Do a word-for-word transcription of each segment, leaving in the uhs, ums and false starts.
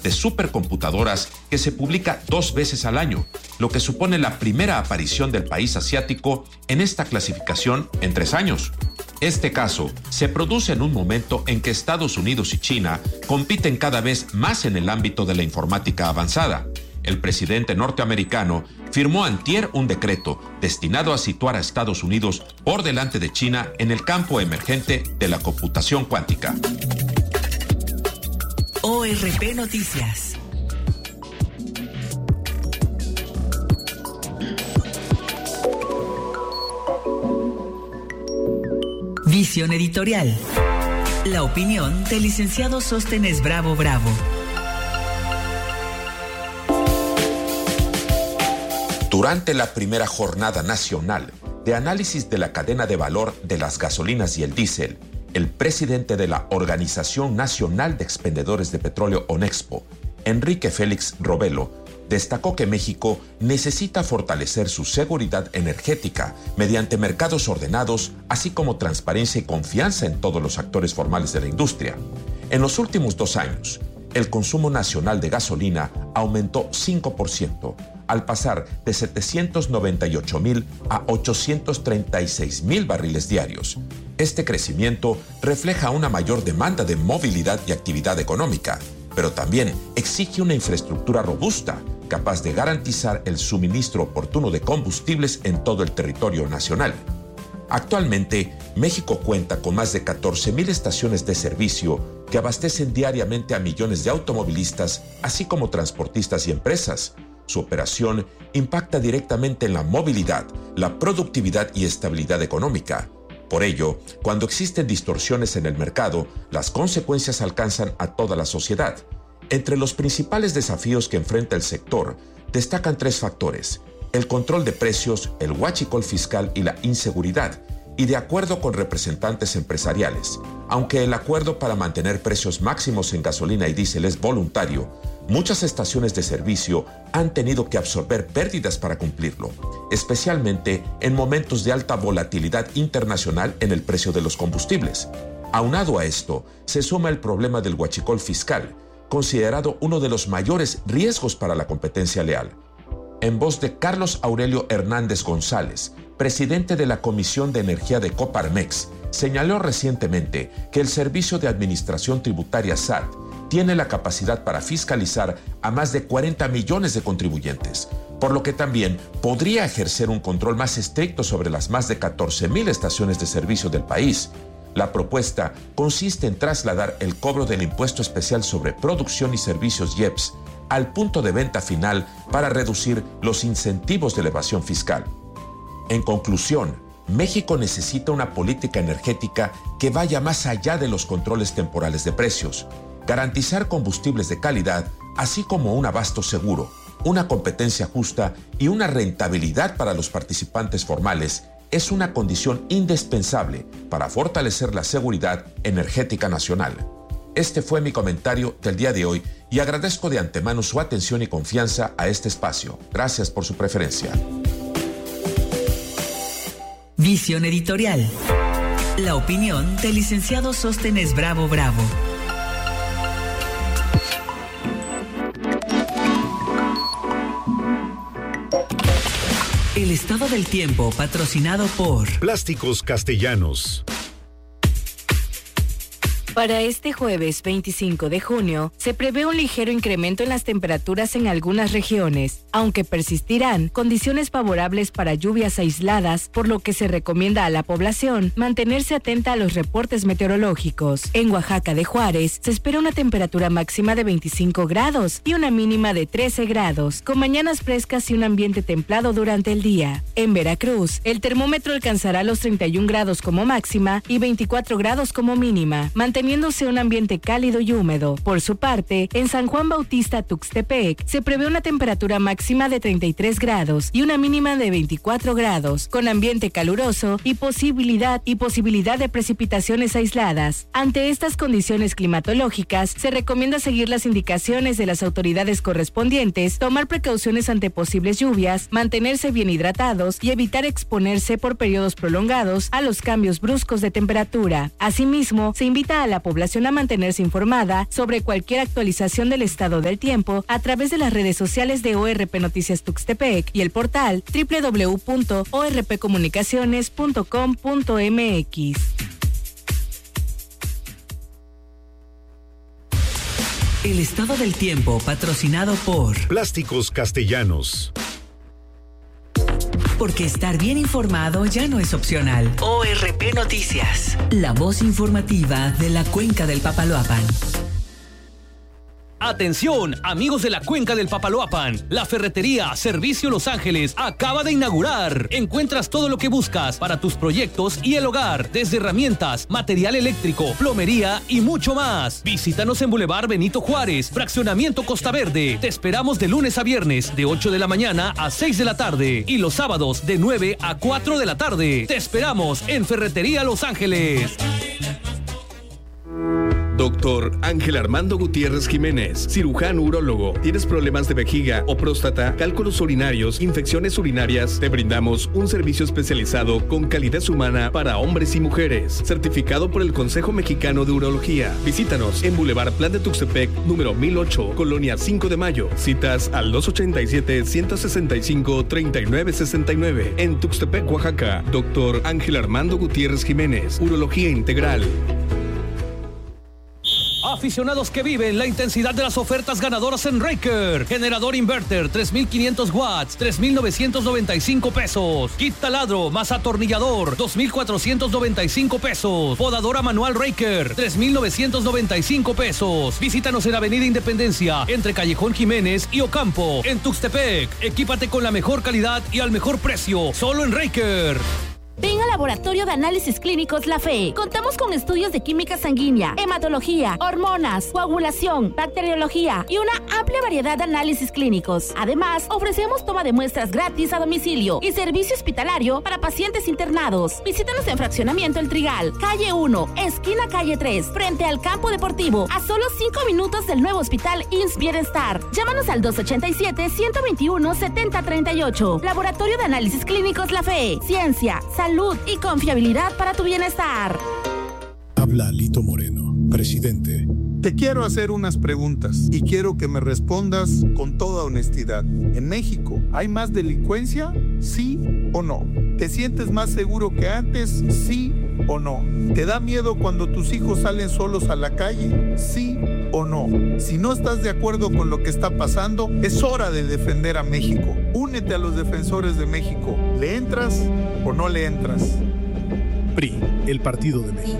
de supercomputadoras que se publica dos veces al año, lo que supone la primera aparición del país asiático en esta clasificación en tres años. Este caso se produce en un momento en que Estados Unidos y China compiten cada vez más en el ámbito de la informática avanzada. El presidente norteamericano firmó antier un decreto destinado a situar a Estados Unidos por delante de China en el campo emergente de la computación cuántica. O R P Noticias. Visión editorial. La opinión del licenciado Sóstenes Bravo Bravo. Durante la primera jornada nacional de análisis de la cadena de valor de las gasolinas y el diésel, el presidente de la Organización Nacional de Expendedores de Petróleo ONEXPO, Enrique Félix Robelo, destacó que México necesita fortalecer su seguridad energética mediante mercados ordenados, así como transparencia y confianza en todos los actores formales de la industria. En los últimos dos años, el consumo nacional de gasolina aumentó cinco por ciento, al pasar de setecientos noventa y ocho mil a ochocientos treinta y seis mil barriles diarios. Este crecimiento refleja una mayor demanda de movilidad y actividad económica, pero también exige una infraestructura robusta, capaz de garantizar el suministro oportuno de combustibles en todo el territorio nacional. Actualmente, México cuenta con más de catorce mil estaciones de servicio que abastecen diariamente a millones de automovilistas, así como transportistas y empresas. Su operación impacta directamente en la movilidad, la productividad y estabilidad económica. Por ello, cuando existen distorsiones en el mercado, las consecuencias alcanzan a toda la sociedad. Entre los principales desafíos que enfrenta el sector, destacan tres factores: el control de precios, el huachicol fiscal y la inseguridad, y de acuerdo con representantes empresariales, aunque el acuerdo para mantener precios máximos en gasolina y diésel es voluntario, muchas estaciones de servicio han tenido que absorber pérdidas para cumplirlo, especialmente en momentos de alta volatilidad internacional en el precio de los combustibles. Aunado a esto, se suma el problema del huachicol fiscal, considerado uno de los mayores riesgos para la competencia leal. En voz de Carlos Aurelio Hernández González, presidente de la Comisión de Energía de Coparmex, señaló recientemente que el Servicio de Administración Tributaria S A T tiene la capacidad para fiscalizar a más de cuarenta millones de contribuyentes, por lo que también podría ejercer un control más estricto sobre las más de catorce mil estaciones de servicio del país. La propuesta consiste en trasladar el cobro del impuesto especial sobre producción y servicios I E P S al punto de venta final para reducir los incentivos de elevación fiscal. En conclusión, México necesita una política energética que vaya más allá de los controles temporales de precios, garantizar combustibles de calidad, así como un abasto seguro, una competencia justa y una rentabilidad para los participantes formales es una condición indispensable para fortalecer la seguridad energética nacional. Este fue mi comentario del día de hoy y agradezco de antemano su atención y confianza a este espacio. Gracias por su preferencia. Visión editorial. La opinión del licenciado Sóstenes Bravo Bravo. El estado del tiempo patrocinado por Plásticos Castellanos. Para este jueves veinticinco de junio, se prevé un ligero incremento en las temperaturas en algunas regiones, aunque persistirán condiciones favorables para lluvias aisladas, por lo que se recomienda a la población mantenerse atenta a los reportes meteorológicos. En Oaxaca de Juárez, se espera una temperatura máxima de veinticinco grados y una mínima de trece grados, con mañanas frescas y un ambiente templado durante el día. En Veracruz, el termómetro alcanzará los treinta y un grados como máxima y veinticuatro grados como mínima, manteniendo Teniéndose un ambiente cálido y húmedo. Por su parte, en San Juan Bautista Tuxtepec se prevé una temperatura máxima de treinta y tres grados y una mínima de veinticuatro grados, con ambiente caluroso y posibilidad y posibilidad de precipitaciones aisladas. Ante estas condiciones climatológicas, se recomienda seguir las indicaciones de las autoridades correspondientes, tomar precauciones ante posibles lluvias, mantenerse bien hidratados y evitar exponerse por periodos prolongados a los cambios bruscos de temperatura. Asimismo, se invita a la la población a mantenerse informada sobre cualquier actualización del estado del tiempo a través de las redes sociales de O R P Noticias Tuxtepec y el portal doble u doble u doble u punto o r p comunicaciones punto com punto m x. El estado del tiempo patrocinado por Plásticos Castellanos. Porque estar bien informado ya no es opcional. O R P Noticias, la voz informativa de la Cuenca del Papaloapan. Atención, amigos de la Cuenca del Papaloapan, la ferretería Servicio Los Ángeles acaba de inaugurar. Encuentras todo lo que buscas para tus proyectos y el hogar, desde herramientas, material eléctrico, plomería y mucho más. Visítanos en Boulevard Benito Juárez, Fraccionamiento Costa Verde. Te esperamos de lunes a viernes, de ocho de la mañana a seis de la tarde y los sábados de nueve a cuatro de la tarde. Te esperamos en Ferretería Los Ángeles. Doctor Ángel Armando Gutiérrez Jiménez, cirujano urólogo. ¿Tienes problemas de vejiga o próstata, cálculos urinarios, infecciones urinarias? Te brindamos un servicio especializado con calidez humana para hombres y mujeres, certificado por el Consejo Mexicano de Urología. Visítanos en Boulevard Plan de Tuxtepec, número mil ocho, Colonia cinco de mayo. Citas al dos ochenta y siete, ciento sesenta y cinco, treinta y nueve sesenta y nueve. En Tuxtepec, Oaxaca. Doctor Ángel Armando Gutiérrez Jiménez, Urología Integral. Aficionados que viven la intensidad de las ofertas ganadoras en Raker. Generador inverter tres mil quinientos watts, tres mil novecientos noventa y cinco pesos. Kit taladro más atornillador, dos mil cuatrocientos noventa y cinco pesos. Podadora manual Raker, tres mil novecientos noventa y cinco pesos. Visítanos en Avenida Independencia, entre Callejón Jiménez y Ocampo, en Tuxtepec. Equípate con la mejor calidad y al mejor precio, solo en Raker. Ven al Laboratorio de Análisis Clínicos La Fe. Contamos con estudios de química sanguínea, hematología, hormonas, coagulación, bacteriología y una amplia variedad de análisis clínicos. Además, ofrecemos toma de muestras gratis a domicilio y servicio hospitalario para pacientes internados. Visítanos en Fraccionamiento El Trigal, calle uno, esquina calle tres, frente al campo deportivo, a solo cinco minutos del nuevo hospital I M S S Bienestar. Llámanos al dos ochenta y siete, ciento veintiuno, setenta treinta y ocho. Laboratorio de Análisis Clínicos La Fe. Ciencia, salud y confiabilidad para tu bienestar. Habla Lito Moreno, presidente. Te quiero hacer unas preguntas y quiero que me respondas con toda honestidad. ¿En México hay más delincuencia? ¿Sí o no? ¿Te sientes más seguro que antes? ¿Sí o no? ¿Te da miedo cuando tus hijos salen solos a la calle? ¿Sí o no? Si no estás de acuerdo con lo que está pasando, es hora de defender a México. Únete a los defensores de México. ¿Le entras o no le entras? P R I, el Partido de México.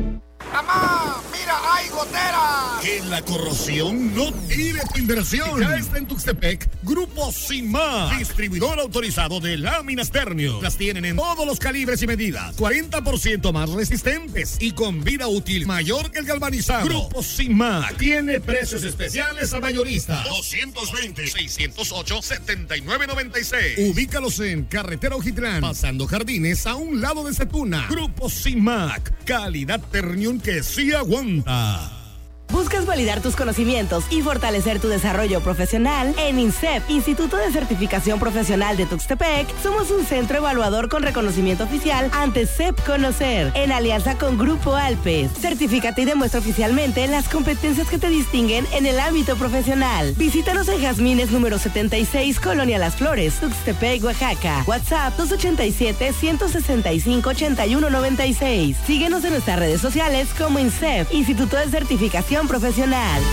¡Mamá! ¡Mira, hay goteras! Que la corrosión no tire tu inversión. Ya está en Tuxtepec Grupo Simá, distribuidor autorizado de láminas Ternium. Las tienen en todos los calibres y medidas, cuarenta por ciento más resistentes y con vida útil mayor que el galvanizado. Grupo Simá tiene precios especiales a mayoristas. doscientos veinte, seiscientos ocho, setenta y nueve noventa y seis. Ubícalos en Carretera Ojitlán, pasando Jardines, a un lado de Setuna. Grupo Simac, calidad Ternium que sí aguanta. ¿Buscas validar tus conocimientos y fortalecer tu desarrollo profesional? En INSEP, Instituto de Certificación Profesional de Tuxtepec, somos un centro evaluador con reconocimiento oficial ante C E P Conocer, en alianza con Grupo Alpes. Certifícate y demuestra oficialmente las competencias que te distinguen en el ámbito profesional. Visítanos en Jazmines número setenta y seis, Colonia Las Flores, Tuxtepec, Oaxaca. WhatsApp dos ochenta y siete, ciento sesenta y cinco, ochenta y uno noventa y seis. Síguenos en nuestras redes sociales como INSEP, Instituto de Certificación Profesional.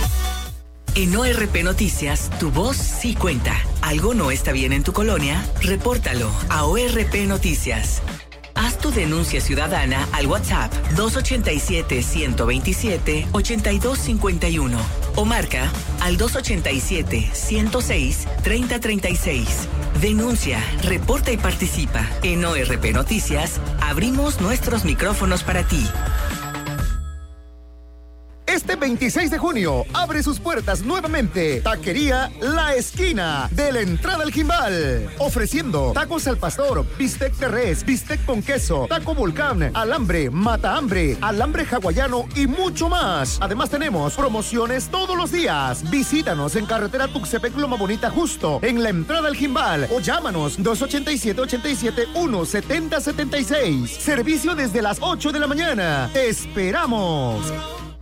En O R P Noticias, tu voz sí cuenta. ¿Algo no está bien en tu colonia? Repórtalo a O R P Noticias. Haz tu denuncia ciudadana al WhatsApp dos ochenta y siete, ciento veintisiete, ochenta y dos cincuenta y uno o marca al dos ochenta y siete, ciento seis, treinta treinta y seis. Denuncia, reporta y participa. En O R P Noticias, abrimos nuestros micrófonos para ti. Este veintiséis de junio abre sus puertas nuevamente Taquería La Esquina de la entrada al Jimbal, ofreciendo tacos al pastor, bistec de res, bistec con queso, taco volcán, alambre, mata hambre, alambre hawaiano y mucho más. Además tenemos promociones todos los días. Visítanos en carretera Tuxtepec Loma Bonita, justo en la entrada al Jimbal, o llámanos dos ochenta y siete, ochenta y siete, uno, setenta setenta y seis. Servicio desde las ocho de la mañana. ¡Te esperamos!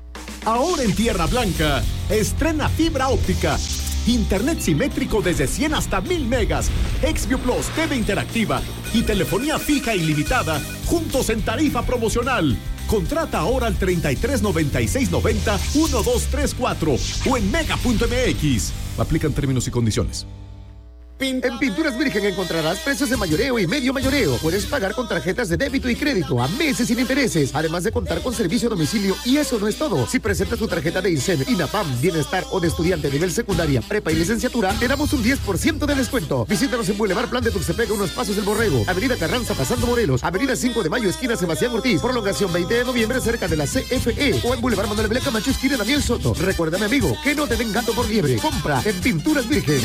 Ahora en Tierra Blanca, estrena fibra óptica, internet simétrico desde cien hasta mil megas, Xview Plus, T V interactiva y telefonía fija ilimitada, juntos en tarifa promocional. Contrata ahora al treinta y tres noventa y seis noventa doce treinta y cuatro o en mega punto m x. Aplican términos y condiciones. En Pinturas Virgen encontrarás precios de mayoreo y medio mayoreo. Puedes pagar con tarjetas de débito y crédito a meses sin intereses, además de contar con servicio a domicilio. Y eso no es todo. Si presentas tu tarjeta de INSEN, INAPAM, Bienestar o de estudiante a nivel secundaria, prepa y licenciatura, te damos un diez por ciento de descuento. Visítanos en Boulevard Plan de Tuxtepec, unos pasos del Borrego, Avenida Carranza pasando Morelos, Avenida cinco de Mayo, esquina Sebastián Ortiz, prolongación veinte de noviembre cerca de la C F E, o en Boulevard Manuel Belén Camacho, esquina Daniel Soto. Recuérdame, amigo, que no te den gato por liebre. Compra en Pinturas Virgen.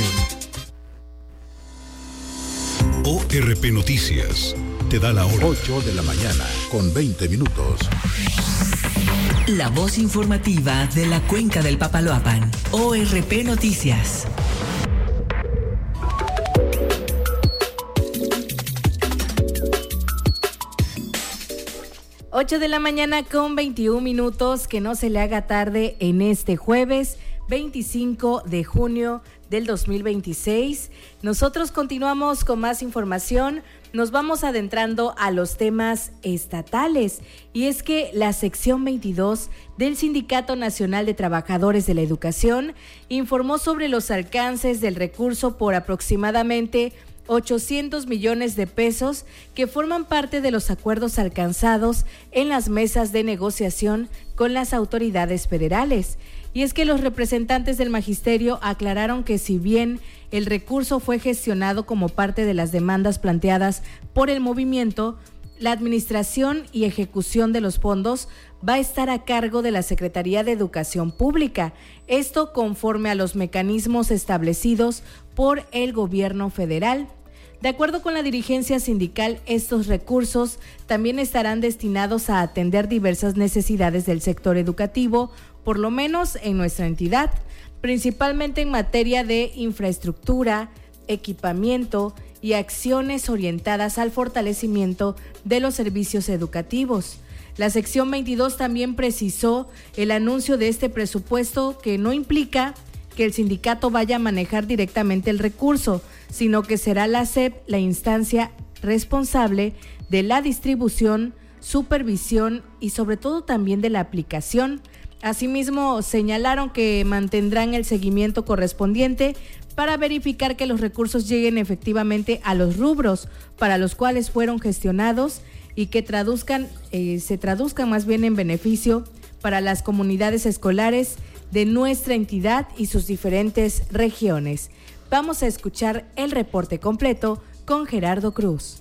O R P Noticias te da la hora. ocho de la mañana con veinte minutos. La voz informativa de la Cuenca del Papaloapan. O R P Noticias. ocho de la mañana con veintiún minutos. Que no se le haga tarde en este jueves veinticinco de junio del dos mil veintiséis. Nosotros continuamos con más información. Nos vamos adentrando a los temas estatales, y es que la sección veintidós del Sindicato Nacional de Trabajadores de la Educación informó sobre los alcances del recurso por aproximadamente ochocientos millones de pesos que forman parte de los acuerdos alcanzados en las mesas de negociación con las autoridades federales. Y es que los representantes del magisterio aclararon que si bien el recurso fue gestionado como parte de las demandas planteadas por el movimiento, la administración y ejecución de los fondos va a estar a cargo de la Secretaría de Educación Pública, esto conforme a los mecanismos establecidos por el gobierno federal. De acuerdo con la dirigencia sindical, estos recursos también estarán destinados a atender diversas necesidades del sector educativo, por lo menos en nuestra entidad, principalmente en materia de infraestructura, equipamiento y acciones orientadas al fortalecimiento de los servicios educativos. La sección veintidós también precisó el anuncio de este presupuesto, que no implica que el sindicato vaya a manejar directamente el recurso, sino que será la S E P la instancia responsable de la distribución, supervisión y sobre todo también de la aplicación. Asimismo, señalaron que mantendrán el seguimiento correspondiente para verificar que los recursos lleguen efectivamente a los rubros para los cuales fueron gestionados y que traduzcan, eh, se traduzcan más bien en beneficio para las comunidades escolares de nuestra entidad y sus diferentes regiones. Vamos a escuchar el reporte completo con Gerardo Cruz.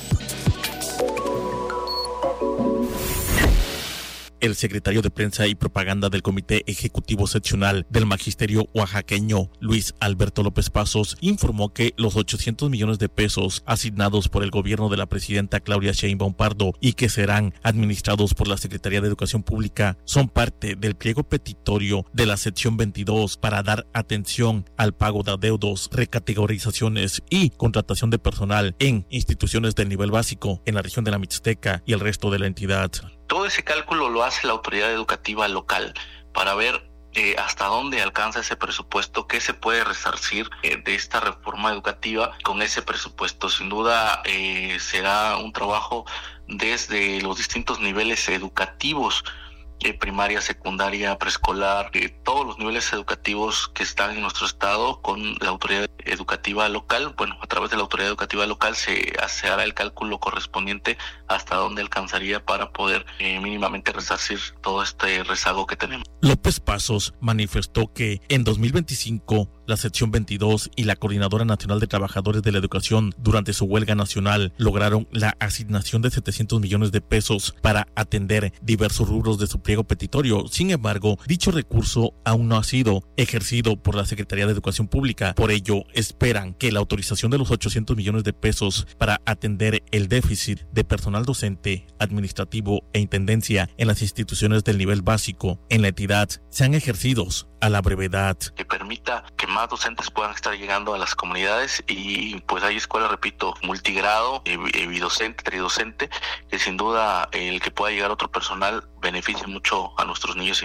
El secretario de Prensa y Propaganda del Comité Ejecutivo Seccional del Magisterio Oaxaqueño, Luis Alberto López Pasos, informó que los ochocientos millones de pesos asignados por el gobierno de la presidenta Claudia Sheinbaum Pardo y que serán administrados por la Secretaría de Educación Pública son parte del pliego petitorio de la sección veintidós para dar atención al pago de adeudos, recategorizaciones y contratación de personal en instituciones del nivel básico en la región de la Mixteca y el resto de la entidad. Todo ese cálculo lo hace la autoridad educativa local para ver eh, hasta dónde alcanza ese presupuesto, qué se puede resarcir eh, de esta reforma educativa con ese presupuesto. Sin duda eh, será un trabajo desde los distintos niveles educativos, eh, primaria, secundaria, preescolar, eh, todos los niveles educativos que están en nuestro estado con la autoridad educativa local. Bueno, a través de la autoridad educativa local se, se hará el cálculo correspondiente hasta dónde alcanzaría para poder eh, mínimamente resarcir todo este rezago que tenemos. López Pasos manifestó que en dos mil veinticinco la sección veintidós y la Coordinadora Nacional de Trabajadores de la Educación durante su huelga nacional lograron la asignación de setecientos millones de pesos para atender diversos rubros de su pliego petitorio. Sin embargo, dicho recurso aún no ha sido ejercido por la Secretaría de Educación Pública. Por ello, esperan que la autorización de los ochocientos millones de pesos para atender el déficit de personal docente, administrativo e intendencia en las instituciones del nivel básico en la entidad sean ejercidos a la brevedad. Que permita que más docentes puedan estar llegando a las comunidades y pues hay escuelas, repito, multigrado, bidocente, tridocente, que sin duda el que pueda llegar otro personal beneficia mucho a nuestros niños y niñas.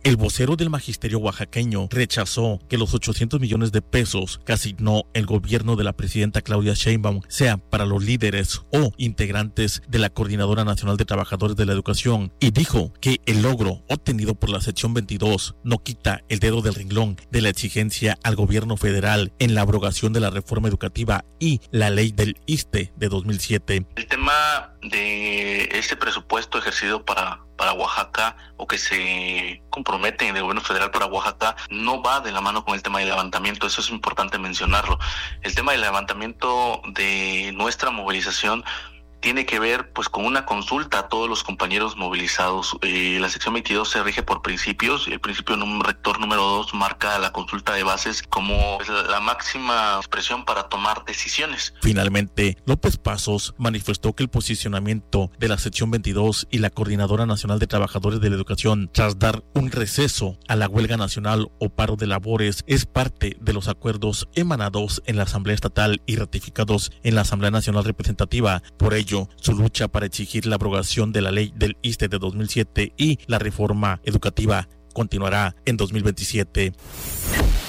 El vocero del magisterio oaxaqueño rechazó que los ochocientos millones de pesos que asignó el gobierno de la presidenta Claudia Sheinbaum sean para los líderes o integrantes de la Coordinadora Nacional de Trabajadores de la Educación y dijo que el logro obtenido por la sección veintidós no quita el dedo del renglón de la exigencia al gobierno federal en la abrogación de la reforma educativa y la ley del I S S S T E de dos mil siete. El tema de ese presupuesto ejercido para para Oaxaca o que se compromete en el gobierno federal para Oaxaca no va de la mano con el tema del levantamiento, eso es importante mencionarlo. El tema del levantamiento de nuestra movilización tiene que ver pues con una consulta a todos los compañeros movilizados. Eh, la sección veintidós se rige por principios. El principio num- rector número dos marca la consulta de bases como pues, la máxima expresión para tomar decisiones. Finalmente, López Pasos manifestó que el posicionamiento de la sección veintidós y la Coordinadora Nacional de Trabajadores de la Educación tras dar un receso a la huelga nacional o paro de labores es parte de los acuerdos emanados en la Asamblea Estatal y ratificados en la Asamblea Nacional Representativa. Por ello, su lucha para exigir la abrogación de la ley del I S S S T E de dos mil siete y la reforma educativa continuará en dos mil veintisiete.